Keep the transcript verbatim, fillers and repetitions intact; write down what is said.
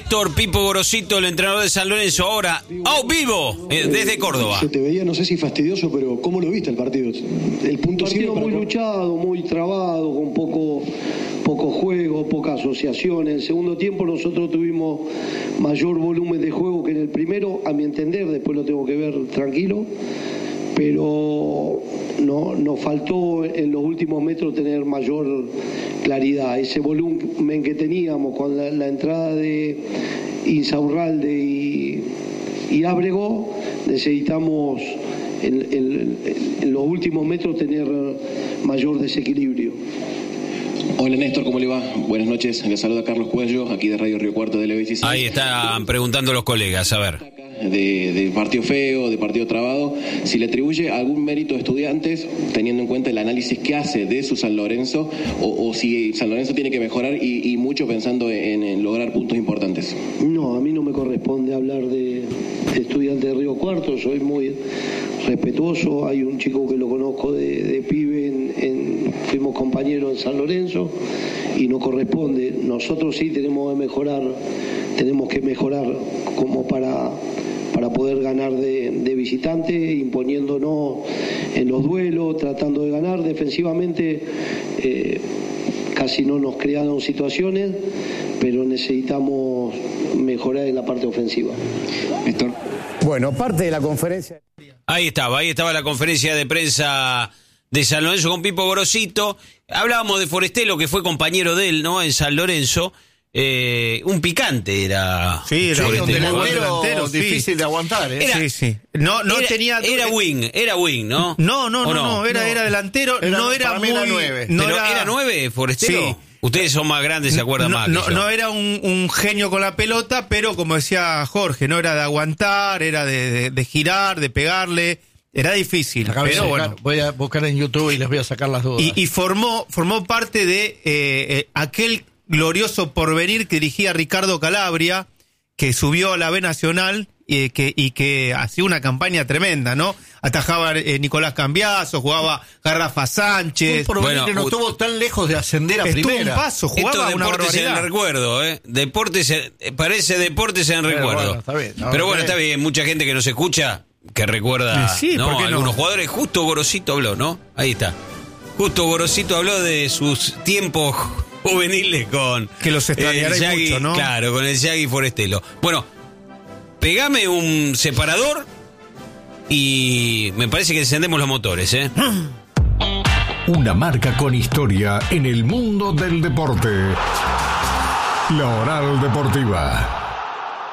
Néstor Pipo Gorosito, el entrenador de San Lorenzo, ahora, ¡oh, vivo! Eh, desde Córdoba. Se te veía, no sé si fastidioso, pero ¿cómo lo viste el partido? El punto partido muy para... luchado, muy trabado, con poco, poco juego, poca asociación. En el segundo tiempo nosotros tuvimos mayor volumen de juego que en el primero, a mi entender, después lo tengo que ver tranquilo, pero no, nos faltó en los últimos metros tener mayor claridad. Ese volumen que teníamos con la, la entrada de Insaurralde y, y Ábrego, necesitamos en, en, en los últimos metros tener mayor desequilibrio. Hola Néstor, ¿cómo le va? Buenas noches, le saluda Carlos Cuello, aquí de Radio Río Cuarto de la B C C. Ahí están preguntando los colegas, a ver. De, de partido feo, de partido trabado, si le atribuye algún mérito a Estudiantes, teniendo en cuenta el análisis que hace de su San Lorenzo, o, o si San Lorenzo tiene que mejorar y, y mucho pensando en, en lograr puntos importantes. No, a mí no me corresponde hablar de, de Estudiantes de Río Cuarto, soy muy respetuoso. Hay un chico que lo conozco de, de pibe, en, en, fuimos compañeros en San Lorenzo y no corresponde. Nosotros sí tenemos que mejorar, tenemos que mejorar como para... para poder ganar de, de visitante, imponiéndonos en los duelos, tratando de ganar. Defensivamente eh, casi no nos crearon situaciones, pero necesitamos mejorar en la parte ofensiva. Néstor. Bueno, parte de la conferencia... Ahí estaba, ahí estaba la conferencia de prensa de San Lorenzo con Pipo Gorosito. Hablábamos de Forestelo, que fue compañero de él, ¿no?, en San Lorenzo. Eh, un picante era. Sí, era un delantero difícil sí. de aguantar, ¿eh? Era, sí, sí. No, no era, tenía. Era wing, era wing, ¿no? No, no, no, no, no, era, no. era delantero, era, no era muy. Era nueve. No ¿Pero era, era nueve, Forestelo? Sí. Ustedes son más grandes, se acuerdan no, más. No, que yo. no era un, un genio con la pelota, pero como decía Jorge, no era de aguantar, era de, de, de girar, de pegarle. Era difícil, Acá pero voy bueno. Voy a buscar en YouTube y les voy a sacar las dudas. Y, y formó, formó parte de eh, eh, aquel glorioso porvenir que dirigía Ricardo Calabria, que subió a la B Nacional y que, y que hacía una campaña tremenda, ¿no? Atajaba eh, Nicolás Cambiaso, jugaba Garrafa Sánchez. Un porvenir Bueno, que no u- estuvo tan lejos de ascender a Estuvo primera. un paso, jugaba Esto una deportes en barbaridad. el recuerdo, ¿eh? Deportes en- eh, parece deportes en Pero recuerdo. bueno, está bien, no, Pero bueno, está está bien, mucha gente que nos escucha que recuerda, Eh, sí, ¿no?, ¿por qué no? algunos jugadores. Justo Gorosito habló, ¿no? Ahí está. Justo Gorosito habló de sus tiempos juveniles con Que los extrañará el y Yagui, mucho, ¿no? Claro, con el Yagui Forestelo. Bueno, pegame un separador y me parece que encendemos los motores, ¿eh? Una marca con historia en el mundo del deporte. La Oral Deportiva.